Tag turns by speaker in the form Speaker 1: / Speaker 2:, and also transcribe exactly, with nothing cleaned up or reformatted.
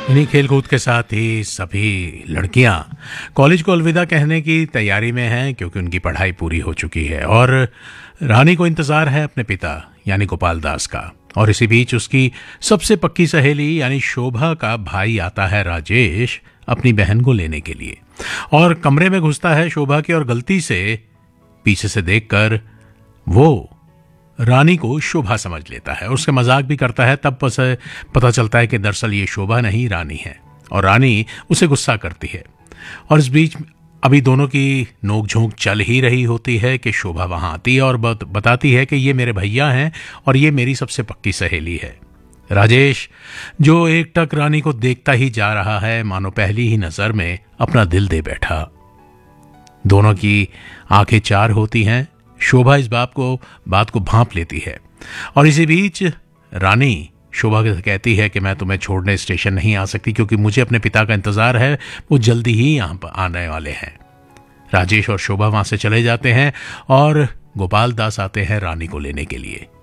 Speaker 1: इन्हीं खेलकूद के साथ ही सभी लड़कियां कॉलेज को अलविदा कहने की तैयारी में हैं, क्योंकि उनकी पढ़ाई पूरी हो चुकी है और रानी को इंतज़ार है अपने पिता यानी गोपाल दास का। और इसी बीच उसकी सबसे पक्की सहेली यानी शोभा का भाई आता है राजेश अपनी बहन को लेने के लिए, और कमरे में घुसता है शोभा के और गलती से पीछे से देखकर वो रानी को शोभा समझ लेता है, उसके मजाक भी करता है। तब उसे पता चलता है कि दरअसल ये शोभा नहीं रानी है, और रानी उसे गुस्सा करती है। और इस बीच अभी दोनों की नोकझोंक चल ही रही होती है कि शोभा वहां आती है और बत, बताती है कि ये मेरे भैया हैं और ये मेरी सबसे पक्की सहेली है। राजेश जो एकटक रानी को देखता ही जा रहा है, मानो पहली ही नजर में अपना दिल दे बैठा। दोनों की आंखें चार होती हैं। शोभा इस बात को बात को भांप लेती है, और इसी बीच रानी शोभा से कहती है कि मैं तुम्हें छोड़ने स्टेशन नहीं आ सकती, क्योंकि मुझे अपने पिता का इंतजार है, वो जल्दी ही यहाँ पर आने वाले हैं। राजेश और शोभा वहां से चले जाते हैं और गोपाल दास आते हैं रानी को लेने के लिए।